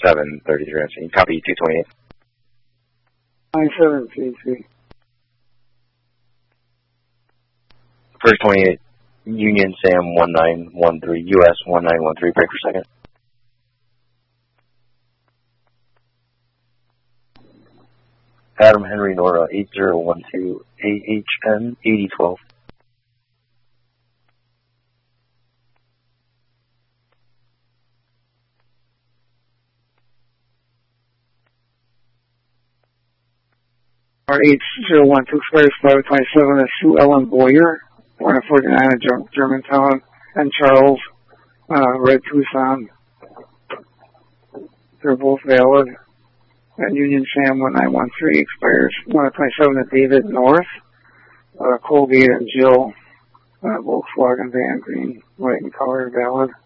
733 on scene. Copy 228. 9733. First 28, Union Sam 1913, US 1913, break for second. Adam Henry Nora 8012, AHN 8012. R8012 expires 527 is Sue Ellen Boyer, born in 49 in Germantown, and Charles Red Tucson. They're both valid. And Union Sam 1913 expires 127 at David North, Colgate and Jill, Volkswagen Van Green, white and color, valid.